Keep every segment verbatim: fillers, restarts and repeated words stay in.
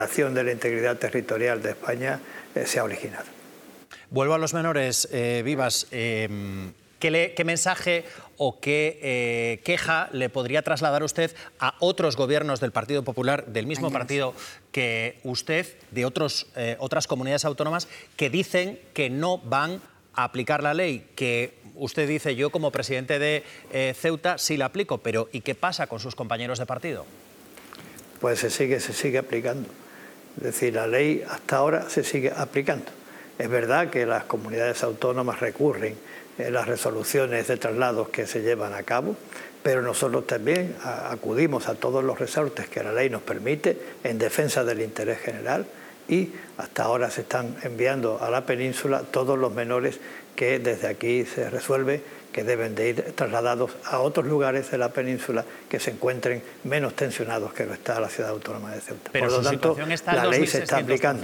de la integridad territorial de España eh, se ha originado. Vuelvo a los menores, eh, Vivas. Eh, ¿qué, le, ¿Qué mensaje o qué eh, queja le podría trasladar usted a otros gobiernos del Partido Popular, del mismo Años. partido que usted, de otros, eh, otras comunidades autónomas, que dicen que no van a aplicar la ley? Que usted dice, yo como presidente de eh, Ceuta sí la aplico, pero ¿y qué pasa con sus compañeros de partido? Pues se sigue, se sigue aplicando. Es decir, la ley hasta ahora se sigue aplicando. Es verdad que las comunidades autónomas recurren en las resoluciones de traslados que se llevan a cabo, pero nosotros también acudimos a todos los resortes que la ley nos permite en defensa del interés general, y hasta ahora se están enviando a la península todos los menores que desde aquí se resuelve que deben de ir trasladados a otros lugares de la península que se encuentren menos tensionados que lo está la ciudad autónoma de Ceuta. Pero por lo tanto, la ley se está aplicando.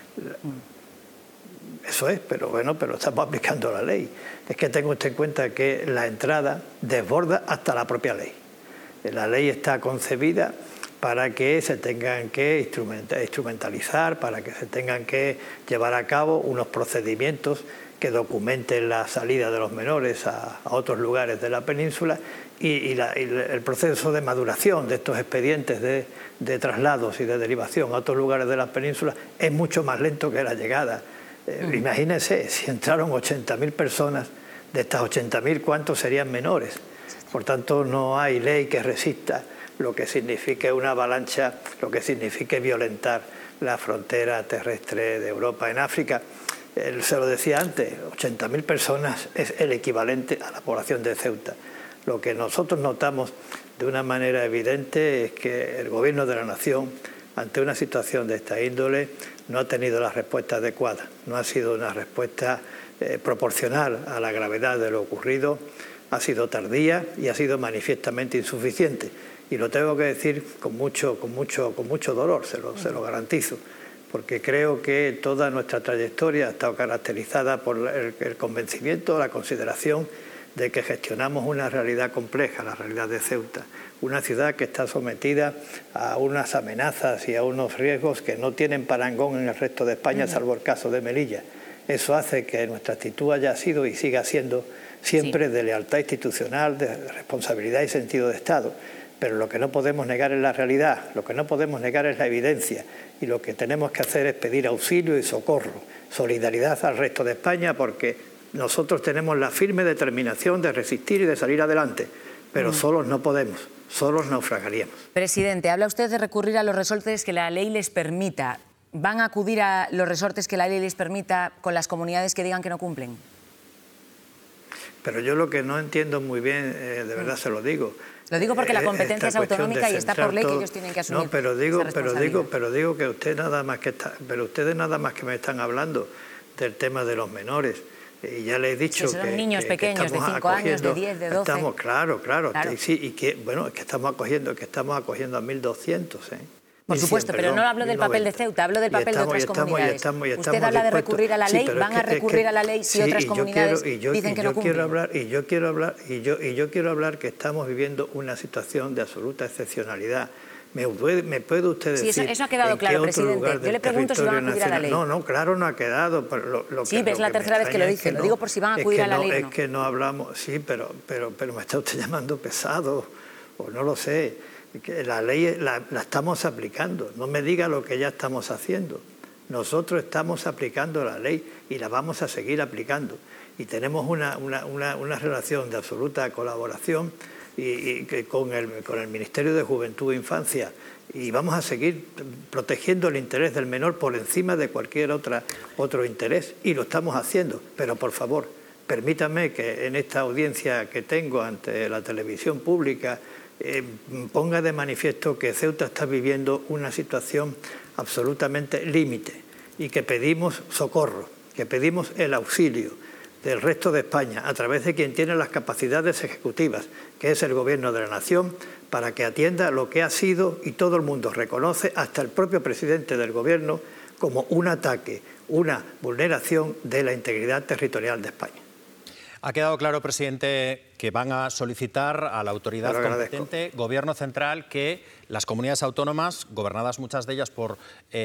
Eso es, pero bueno, pero estamos aplicando la ley. Es que tenga usted en cuenta que la entrada desborda hasta la propia ley. La ley está concebida para que se tengan que instrumentalizar, para que se tengan que llevar a cabo unos procedimientos que documenten la salida de los menores a, a otros lugares de la península, y, y, la, y el proceso de maduración de estos expedientes de, de traslados y de derivación a otros lugares de la península es mucho más lento que la llegada. Eh, mm. Imagínense, si entraron ochenta mil personas, de estas ochenta mil, ¿cuántos serían menores? Por tanto, no hay ley que resista lo que signifique una avalancha, lo que signifique violentar la frontera terrestre de Europa en África. Eh, se lo decía antes, ochenta mil personas es el equivalente a la población de Ceuta. Lo que nosotros notamos de una manera evidente es que el Gobierno de la Nación, ante una situación de esta índole, no ha tenido la respuesta adecuada, no ha sido una respuesta eh, proporcional a la gravedad de lo ocurrido, ha sido tardía y ha sido manifiestamente insuficiente. Y lo tengo que decir con mucho, con mucho, con mucho dolor, se lo, se lo garantizo, porque creo que toda nuestra trayectoria ha estado caracterizada por el, el convencimiento, la consideración de que gestionamos una realidad compleja, la realidad de Ceuta, una ciudad que está sometida a unas amenazas y a unos riesgos que no tienen parangón en el resto de España, uh-huh. salvo el caso de Melilla. Eso hace que nuestra actitud haya sido y siga siendo siempre sí. de lealtad institucional, de responsabilidad y sentido de Estado. Pero lo que no podemos negar es la realidad, lo que no podemos negar es la evidencia, y lo que tenemos que hacer es pedir auxilio y socorro, solidaridad al resto de España, porque nosotros tenemos la firme determinación de resistir y de salir adelante, pero mm. solos no podemos, solos naufragaríamos. Presidente, habla usted de recurrir a los resortes que la ley les permita. ¿Van a acudir a los resortes que la ley les permita con las comunidades que digan que no cumplen? Pero yo lo que no entiendo muy bien, eh, de verdad mm. se lo digo. Lo digo porque la competencia es autonómica y está por ley que ellos tienen que asumir. No, pero digo, pero digo, pero digo que usted nada más que está, pero ustedes nada más que me están hablando del tema de los menores. Y ya les he dicho sí, son que niños que, pequeños que de cinco años, de diez, de doce. Estamos, claro, claro, claro. sí, y que bueno, es que estamos acogiendo, que estamos acogiendo a mil doscientos, ¿eh? Por supuesto, pero no hablo del papel de Ceuta, hablo del papel de otras comunidades. Usted habla de recurrir a la ley, van a recurrir a la ley si otras comunidades dicen que no cumplen. Y yo quiero hablar, y yo y yo quiero hablar que estamos viviendo una situación de absoluta excepcionalidad. ¿Me puede, me puede usted decir? Sí, eso, eso ha quedado claro, presidente. Yo le pregunto si van a acudir a la ley. No, no, claro, no ha quedado. Pero lo, lo sí, que, es la tercera vez que lo dice. Lo digo por si van a acudir a la ley. Es que no hablamos, sí, pero, pero, pero me está usted llamando pesado, o no lo sé. Que la ley la, la estamos aplicando, no me diga lo que ya estamos haciendo. Nosotros estamos aplicando la ley y la vamos a seguir aplicando. Y tenemos una, una, una, una relación de absoluta colaboración y, y, que con, el, con el Ministerio de Juventud e Infancia, y vamos a seguir protegiendo el interés del menor por encima de cualquier otra, otro interés, y lo estamos haciendo. Pero por favor, permítame que en esta audiencia que tengo ante la televisión pública Eh, ponga de manifiesto que Ceuta está viviendo una situación absolutamente límite y que pedimos socorro, que pedimos el auxilio del resto de España a través de quien tiene las capacidades ejecutivas, que es el Gobierno de la Nación, para que atienda lo que ha sido, y todo el mundo reconoce, hasta el propio presidente del Gobierno, como un ataque, una vulneración de la integridad territorial de España. Ha quedado claro, presidente, que van a solicitar a la autoridad competente, Gobierno central, que las comunidades autónomas, gobernadas muchas de ellas por... Eh,